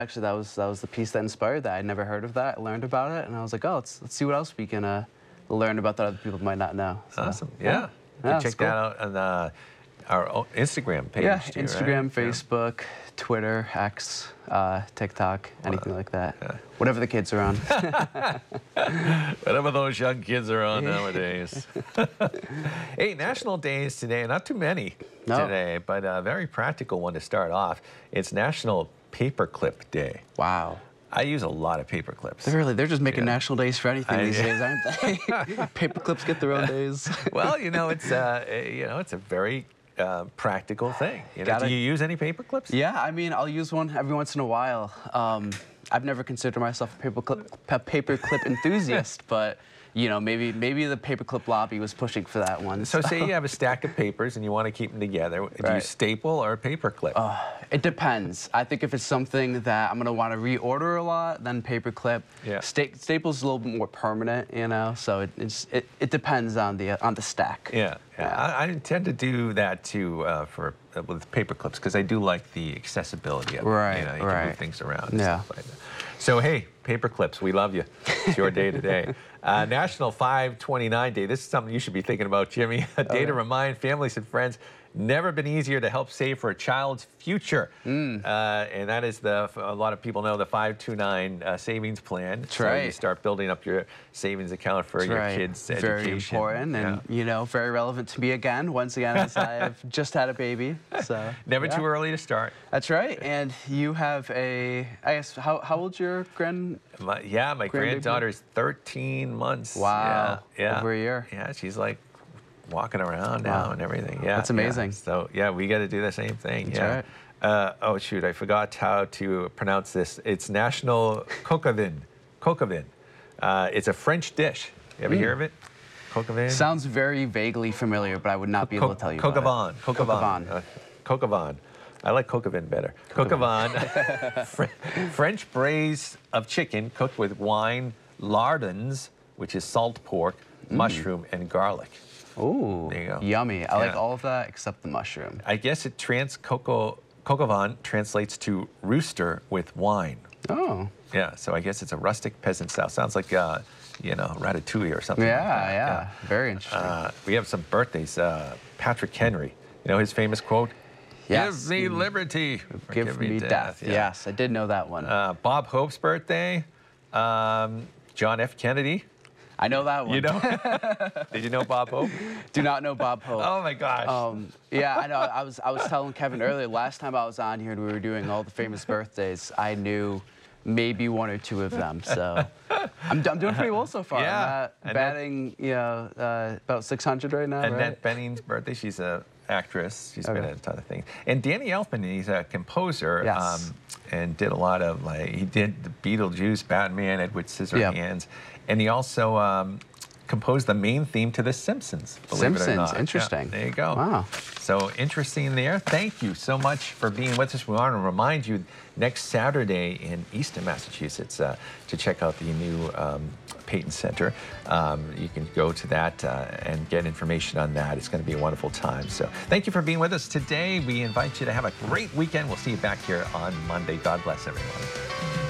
Actually, that was the piece that inspired that. I'd never heard of that. I learned about it, and I was like, oh, let's see what else we can learn about that other people might not know. So, Awesome. Yeah. You can check that out on our Instagram page. Yeah, too, Instagram, right? Facebook, Twitter, X, TikTok, anything like that. Yeah. Whatever the kids are on. Whatever those young kids are on nowadays. Hey, National Days today. Not too many today, but a very practical one to start off. It's National Paperclip Day. Wow. I use a lot of paper clips. They're just making national days for anything these days, aren't they? Paper clips get their own days. Well, it's a very practical thing. Do you use any paper clips? Yeah, I mean, I'll use one every once in a while. I've never considered myself a paperclip enthusiast, but maybe the paperclip lobby was pushing for that one. So say you have a stack of papers and you want to keep them together. Do you staple or paperclip? It depends. I think if it's something that I'm gonna want to reorder a lot, then paperclip. Yeah. Staple's a little bit more permanent, so it depends on the stack. Yeah. I tend to do that too with paper clips because I do like the accessibility of it. You can move things around. And stuff like that. So hey, paper clips, we love you. It's your day today. National 529 Day. This is something you should be thinking about, Jimmy. A day to remind families and friends. Never been easier to help save for a child's future. And that is a lot of people know the 529 savings plan. That's right. You start building up your savings account for your kids' education. Very important and, very relevant to me once again, as I have just had a baby. So Never too early to start. That's right. And you have I guess, how old's your my granddaughter's 13 months. Wow. Yeah. Over a year. Yeah, she's like walking around now and everything. Yeah, that's amazing. So we got to do the same thing. That's right. Oh shoot, I forgot how to pronounce this. It's National Coq au vin. Coq au vin. It's a French dish. You ever hear of it? Coq au vin. Sounds very vaguely familiar, but I would not be able to tell you. Coq au vin. Coq au vin. Coq au vin. I like coq au vin better. Coq au vin. French braise of chicken cooked with wine, lardons, which is salt pork, mushroom, and garlic. Ooh, there you go. Yummy. I like all of that except the mushroom. I guess coq au vin translates to rooster with wine. Oh. Yeah, so I guess it's a rustic peasant style. Sounds like, ratatouille or something. Yeah. Very interesting. We have some birthdays. Patrick Henry, his famous quote? Yes. Give me liberty. Give me death. Yeah. Yes, I did know that one. Bob Hope's birthday. John F. Kennedy. I know that one. You know? Did you know Bob Hope? Do not know Bob Hope. Oh my gosh. Yeah, I know. I was telling Kevin earlier. Last time I was on here and we were doing all the famous birthdays, I knew maybe one or two of them. So I'm doing pretty well so far. Yeah. I'm batting, about 600 right now. Annette Bening's birthday. She's an actress. She's been in a ton of things. And Danny Elfman, he's a composer. Yes. And did a lot of he did the Beetlejuice, Batman, Edward Scissorhands, and he also composed the main theme to The Simpsons. Believe it or not. Interesting. Yeah, there you go. Wow. So interesting there. Thank you so much for being with us. We want to remind you next Saturday in Easton, Massachusetts, to check out the new Peyton Center. You can go to that and get information on that. It's going to be a wonderful time. So thank you for being with us today. We invite you to have a great weekend. We'll see you back here on Monday. God bless everyone.